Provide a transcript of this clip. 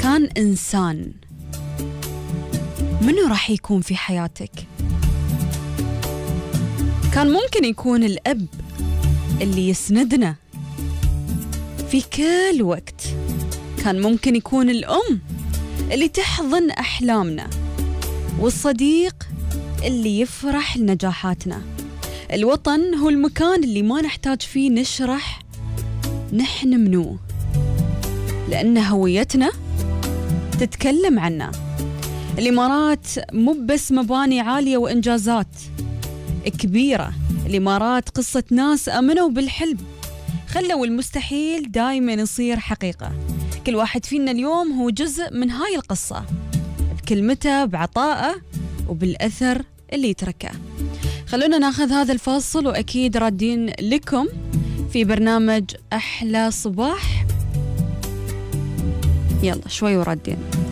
كان إنسان، منو راح يكون في حياتك؟ كان ممكن يكون الأب اللي يسندنا في كل وقت، كان ممكن يكون الأم اللي تحضن أحلامنا، والصديق اللي يفرح لنجاحاتنا. الوطن هو المكان اللي ما نحتاج فيه نشرح نحن منو، لأن هويتنا تتكلم عنا. الإمارات مو بس مباني عالية وإنجازات كبيرة، الإمارات قصة ناس أمنوا بالحلم، خلوا المستحيل دايما يصير حقيقة. كل واحد فينا اليوم هو جزء من هاي القصة، بكلمته، بعطائه، وبالأثر اللي يتركه. خلونا ناخذ هذا الفاصل وأكيد رادين لكم في برنامج أحلى صباح. يلا شوي ورادين.